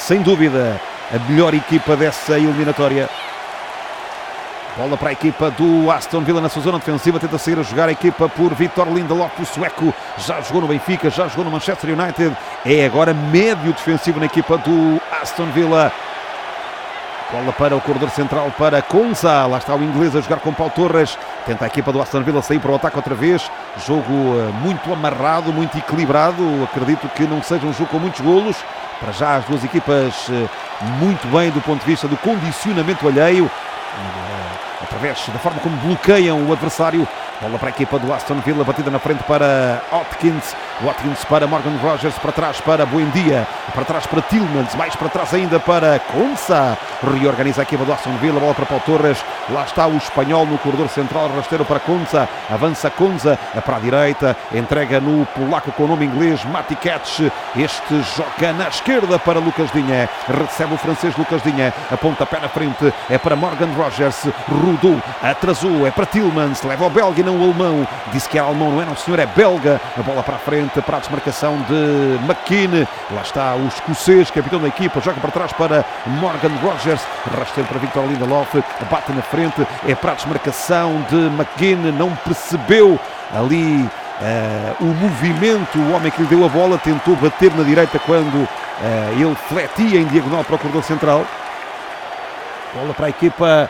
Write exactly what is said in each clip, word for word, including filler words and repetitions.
sem dúvida, a melhor equipa dessa eliminatória. Bola para a equipa do Aston Villa na sua zona defensiva, tenta sair a jogar a equipa por Victor Lindelof, o sueco, já jogou no Benfica, já jogou no Manchester United, é agora médio defensivo na equipa do Aston Villa. Bola para o corredor central para Konsa, lá está o inglês a jogar com Paulo Torres, tenta a equipa do Aston Villa sair para o ataque outra vez, jogo muito amarrado, muito equilibrado, acredito que não seja um jogo com muitos golos, para já as duas equipas muito bem do ponto de vista do condicionamento alheio, através da forma como bloqueiam o adversário. Bola para a equipa do Aston Villa, batida na frente para Watkins, Watkins para Morgan Rogers, para trás para Buendia, para trás para Tielemans, mais para trás ainda para Konsa, reorganiza a equipa do Aston Villa, bola para Paulo Torres, lá está o espanhol no corredor central, rasteiro para Konsa, avança Konsa, para a direita, entrega no polaco com o nome inglês, Matikec, este joga na esquerda para Lucas Digne, recebe o francês Lucas Digne, aponta pé na frente, é para Morgan Rogers, rodou, atrasou, é para Tielemans, leva o belga, não o alemão, disse que era alemão, não é, não senhor, é belga, a bola para a frente, para a desmarcação de McKean, lá está o escocês, capitão da equipa, joga para trás para Morgan Rogers, rasteiro para Victor Lindelof, bate na frente, é para a desmarcação de McKean, não percebeu ali uh, o movimento, o homem que lhe deu a bola, tentou bater na direita quando uh, ele fletia em diagonal para o corredor central, bola para a equipa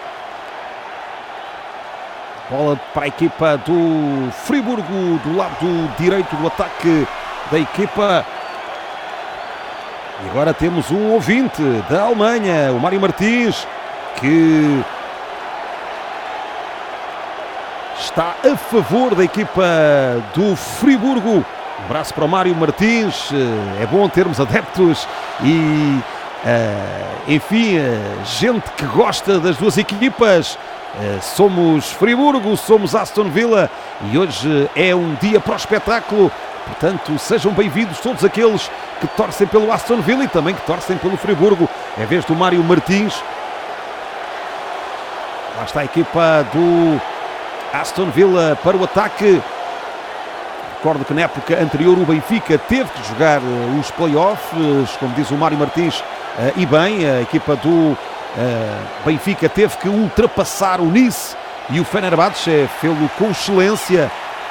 Bola para a equipa do Friburgo, do lado direito do ataque da equipa. E agora temos um ouvinte da Alemanha, o Mário Martins, que está a favor da equipa do Friburgo. Um abraço para o Mário Martins, é bom termos adeptos e, enfim, gente que gosta das duas equipas. Somos Friburgo, somos Aston Villa e hoje é um dia para o espetáculo, portanto sejam bem-vindos todos aqueles que torcem pelo Aston Villa e também que torcem pelo Friburgo. É a vez do Mário Martins, lá está a equipa do Aston Villa para o ataque. Recordo que na época anterior o Benfica teve que jogar os play-offs, como diz o Mário Martins, e bem, a equipa do Uh, Benfica teve que ultrapassar o Nice e o Fenerbahçe fê-lo com excelência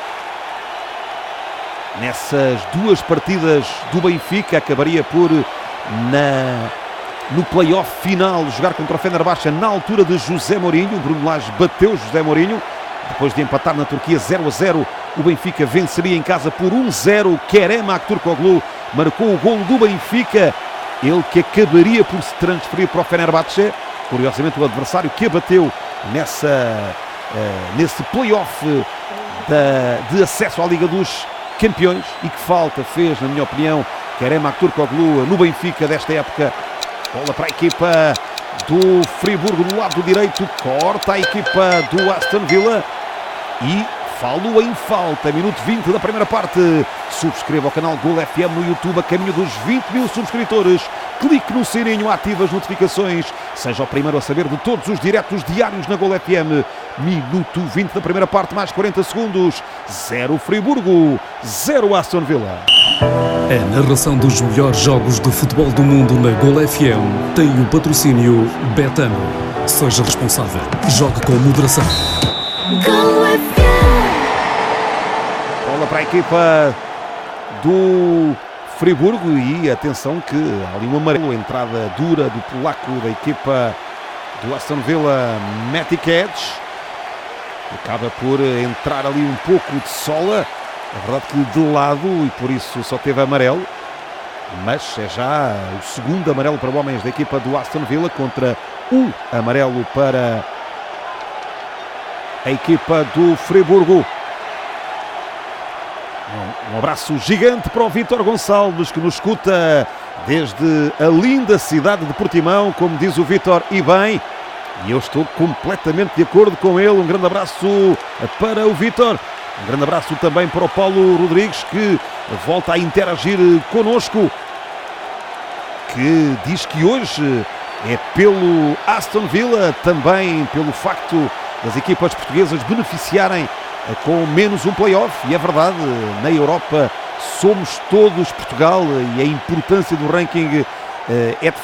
nessas duas partidas do Benfica. Acabaria por na, no play-off final jogar contra o Fenerbahçe na altura de José Mourinho. Bruno Lage bateu José Mourinho depois de empatar na Turquia zero a zero. O Benfica venceria em casa por um a zero. Kerem Aktürkoğlu marcou o golo do Benfica, ele que acabaria por se transferir para o Fenerbahçe, curiosamente o adversário que abateu nessa, uh, nesse play-off de acesso à Liga dos Campeões e que falta fez, na minha opinião, Kerem Aktürkoğlu no Benfica desta época. Bola para a equipa do Friburgo no lado direito, corta a equipa do Aston Villa e falo em falta, minuto vinte da primeira parte. Subscreva o canal Gol F M no YouTube a caminho dos vinte mil subscritores. Clique no sininho, ative as notificações. Seja o primeiro a saber de todos os diretos diários na Gol F M. Minuto vinte da primeira parte, mais quarenta segundos. Zero Friburgo, zero Aston Villa. A narração dos melhores jogos do futebol do mundo na Gol F M tem o patrocínio Betano. Seja responsável. Jogue com moderação. Gol F M. Bola para a equipa do Friburgo e atenção que há ali um amarelo, entrada dura do polaco da equipa do Aston Villa, Matikec, acaba por entrar ali um pouco de sola, é verdade que de lado e por isso só teve amarelo, mas é já o segundo amarelo para homens da equipa do Aston Villa contra um amarelo para a equipa do Friburgo. Um abraço gigante para o Vítor Gonçalves, que nos escuta desde a linda cidade de Portimão, como diz o Vítor, e bem, e eu estou completamente de acordo com ele. Um grande abraço para o Vítor, um grande abraço também para o Paulo Rodrigues, que volta a interagir connosco, que diz que hoje é pelo Aston Villa, também pelo facto das equipas portuguesas beneficiarem com menos um play-off, e é verdade, na Europa somos todos Portugal e a importância do ranking é de